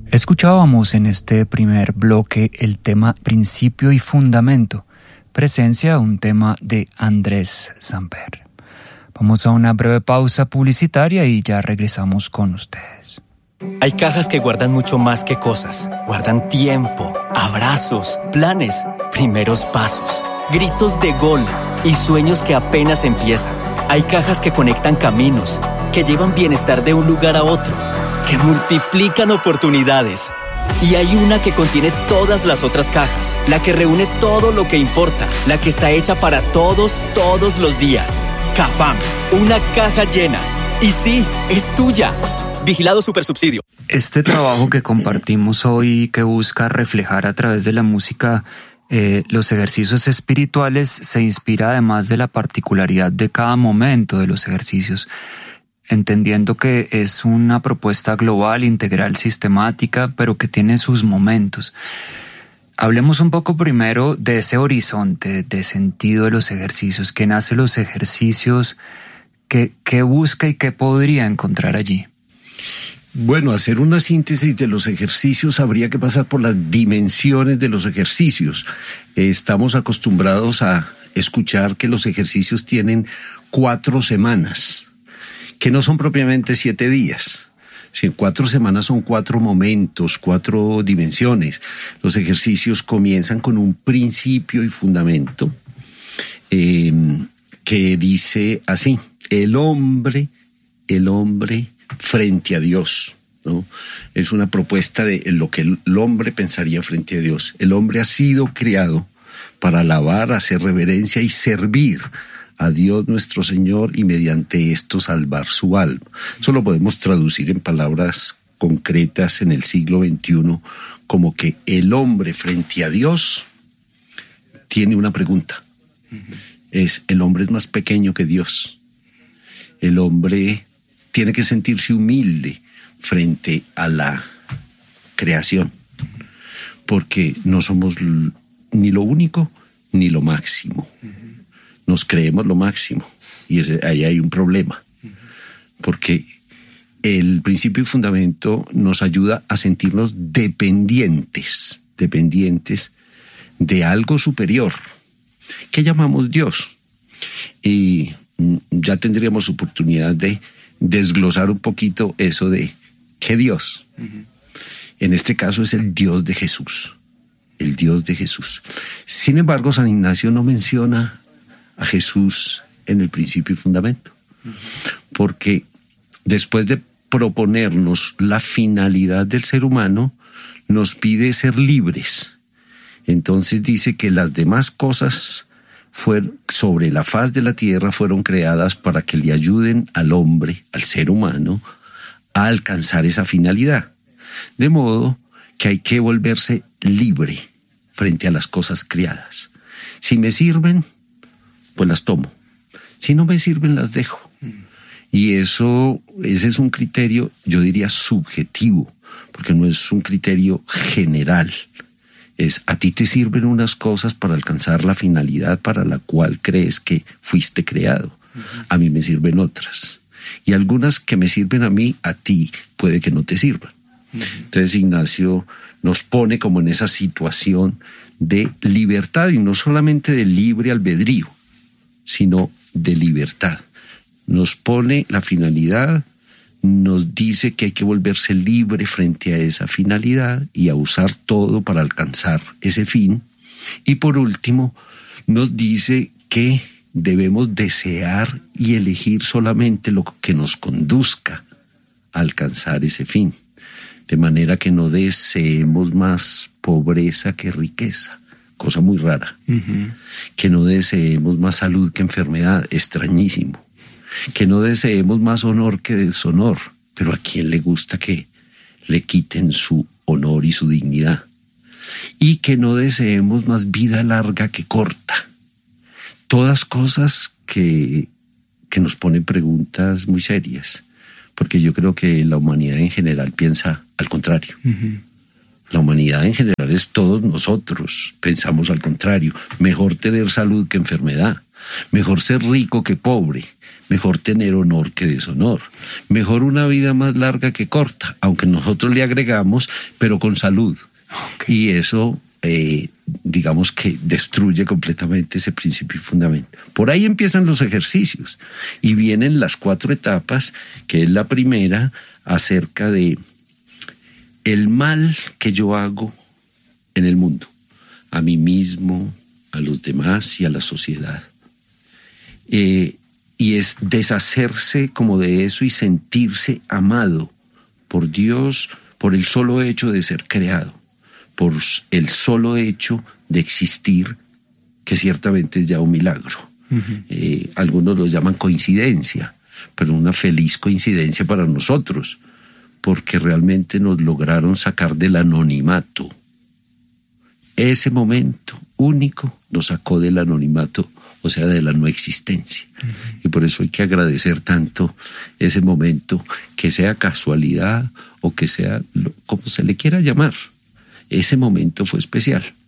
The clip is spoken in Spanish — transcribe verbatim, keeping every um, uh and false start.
Escuchábamos en este primer bloque el tema Principio y Fundamento, presencia un tema de Andrés Samper. Vamos a una breve pausa publicitaria y ya regresamos con ustedes. Hay cajas que guardan mucho más que cosas. Guardan tiempo, abrazos, planes, primeros pasos, gritos de gol y sueños que apenas empiezan. Hay cajas que conectan caminos, que llevan bienestar de un lugar a otro, que multiplican oportunidades. Y hay una que contiene todas las otras cajas, la que reúne todo lo que importa, la que está hecha para todos, todos los días. Cafam, una caja llena. Y sí, es tuya. Vigilado Supersubsidio. Este trabajo que compartimos hoy, que busca reflejar a través de la música eh, los ejercicios espirituales, se inspira además de la particularidad de cada momento de los ejercicios, entendiendo que es una propuesta global, integral, sistemática, pero que tiene sus momentos. Hablemos un poco primero de ese horizonte de sentido de los ejercicios. ¿Qué nace los ejercicios? ¿Qué, qué busca y qué podría encontrar allí? Bueno, hacer una síntesis de los ejercicios habría que pasar por las dimensiones de los ejercicios. Estamos acostumbrados a escuchar que los ejercicios tienen cuatro semanas, que no son propiamente siete días. Si en cuatro semanas son cuatro momentos, cuatro dimensiones. Los ejercicios comienzan con un principio y fundamento eh, que dice así: el hombre, el hombre frente a Dios, ¿no? Es una propuesta de lo que el hombre pensaría frente a Dios. El hombre ha sido creado para alabar, hacer reverencia y servir a Dios nuestro Señor y mediante esto salvar su alma. Eso lo podemos traducir en palabras concretas en el siglo veintiuno como que el hombre frente a Dios tiene una pregunta. Uh-huh. Es, el hombre es más pequeño que Dios. El hombre tiene que sentirse humilde frente a la creación, porque no somos ni lo único ni lo máximo. Uh-huh. Nos creemos lo máximo y ese, ahí hay un problema, porque el principio y fundamento nos ayuda a sentirnos dependientes, dependientes de algo superior, que llamamos Dios. Y ya tendríamos oportunidad de desglosar un poquito eso de ¿qué Dios? Uh-huh. En este caso es el Dios de Jesús, el Dios de Jesús. Sin embargo, San Ignacio no menciona a Jesús en el principio y fundamento, uh-huh. porque después de proponernos la finalidad del ser humano, nos pide ser libres. Entonces dice que las demás cosas fueron, sobre la faz de la tierra fueron creadas para que le ayuden al hombre, al ser humano, a alcanzar esa finalidad. De modo que hay que volverse libre frente a las cosas creadas. Si me sirven, pues las tomo. Si no me sirven, las dejo. Y eso, ese es un criterio, yo diría, subjetivo, porque no es un criterio general. Es, a ti te sirven unas cosas para alcanzar la finalidad para la cual crees que fuiste creado. Uh-huh. A mí me sirven otras. Y algunas que me sirven a mí, a ti puede que no te sirvan. Uh-huh. Entonces Ignacio nos pone como en esa situación de libertad, y no solamente de libre albedrío, sino de libertad. Nos pone la finalidad, nos dice que hay que volverse libre frente a esa finalidad y a usar todo para alcanzar ese fin. Y por último, nos dice que debemos desear y elegir solamente lo que nos conduzca a alcanzar ese fin. De manera que no deseemos más pobreza que riqueza, cosa muy rara. Uh-huh. Que no deseemos más salud que enfermedad, extrañísimo. Que no deseemos más honor que deshonor, pero ¿a quién le gusta que le quiten su honor y su dignidad? Y que no deseemos más vida larga que corta. Todas cosas que, que nos ponen preguntas muy serias, porque yo creo que la humanidad en general piensa al contrario. Uh-huh. La humanidad en general es todos nosotros, pensamos al contrario. Mejor tener salud que enfermedad, mejor ser rico que pobre, mejor tener honor que deshonor. Mejor una vida más larga que corta, aunque nosotros le agregamos, pero con salud. Okay. Y eso, eh, digamos que destruye completamente ese principio y fundamento. Por ahí empiezan los ejercicios y vienen las cuatro etapas, que es la primera acerca de el mal que yo hago en el mundo, a mí mismo, a los demás y a la sociedad. Eh, y es deshacerse como de eso y sentirse amado por Dios por el solo hecho de ser creado, por el solo hecho de existir, que ciertamente es ya un milagro. Uh-huh. Eh, algunos lo llaman coincidencia, pero una feliz coincidencia para nosotros, porque realmente nos lograron sacar del anonimato. Ese momento único nos sacó del anonimato, o sea, de la no existencia. Uh-huh. Y por eso hay que agradecer tanto ese momento, que sea casualidad o que sea lo, como se le quiera llamar. Ese momento fue especial.